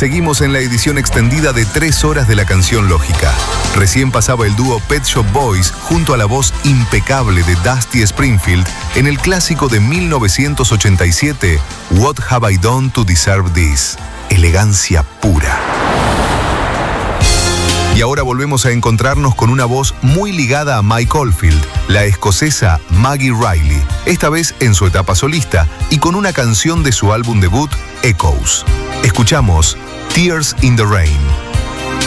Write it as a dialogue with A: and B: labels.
A: Seguimos en la edición extendida de 3 horas de la canción Lógica. Recién pasaba el dúo Pet Shop Boys junto a la voz impecable de Dusty Springfield en el clásico de 1987, What Have I Done to Deserve This? Elegancia pura. Y ahora volvemos a encontrarnos con una voz muy ligada a Mike Oldfield, la escocesa Maggie Reilly, esta vez en su etapa solista y con una canción de su álbum debut, Echoes. Escuchamos Tears in the Rain.